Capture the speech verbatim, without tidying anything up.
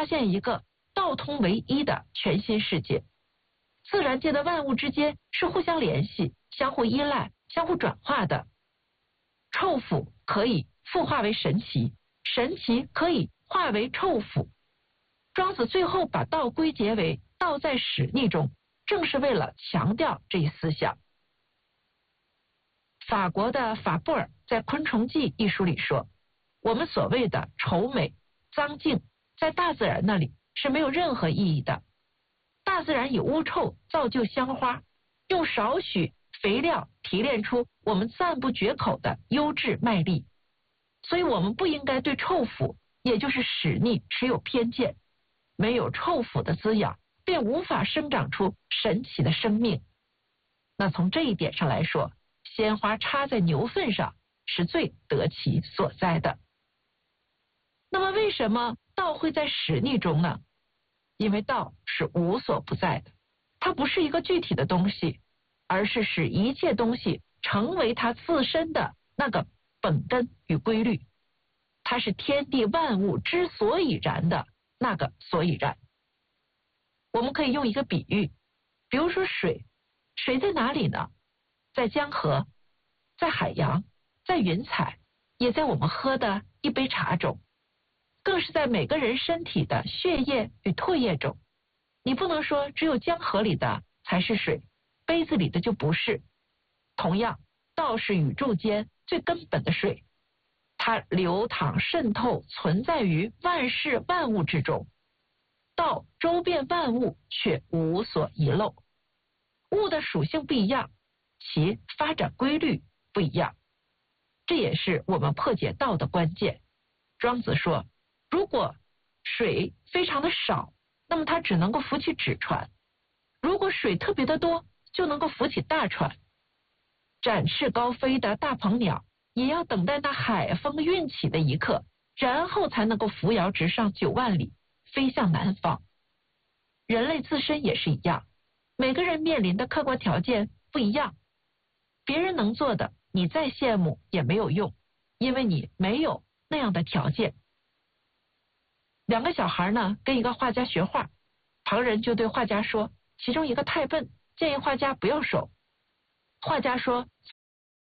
发现一个道通为一的全新世界。自然界的万物之间是互相联系、相互依赖、相互转化的。臭腐可以复化为神奇，神奇可以化为臭腐。庄子最后把道归结为道在始逆中，正是为了强调这一思想。法国的法布尔在《昆虫记》一书里说，我们所谓的丑美、脏净，在大自然那里是没有任何意义的。大自然以污臭造就香花，用少许肥料提炼出我们赞不绝口的优质麦粒，所以我们不应该对臭腐，也就是屎溺持有偏见。没有臭腐的滋养，便无法生长出神奇的生命。那从这一点上来说，鲜花插在牛粪上是最得其所在的。那么为什么道会在屎溺中呢？因为道是无所不在的，它不是一个具体的东西，而是使一切东西成为它自身的那个本根与规律。它是天地万物之所以然的那个所以然。我们可以用一个比喻，比如说水，水在哪里呢？在江河，在海洋，在云彩，也在我们喝的一杯茶中，更是在每个人身体的血液与唾液中。你不能说只有江河里的才是水，杯子里的就不是。同样，道是宇宙间最根本的水，它流淌渗透存在于万事万物之中，道周遍万物却无所遗漏。物的属性不一样，其发展规律不一样，这也是我们破解道的关键。庄子说，如果水非常的少，那么它只能够浮起纸船；如果水特别的多，就能够浮起大船。展翅高飞的大鹏鸟也要等待那海风运起的一刻，然后才能够扶摇直上九万里，飞向南方。人类自身也是一样，每个人面临的客观条件不一样，别人能做的，你再羡慕也没有用，因为你没有那样的条件。两个小孩呢，跟一个画家学画，旁人就对画家说，其中一个太笨，建议画家不要收。画家说，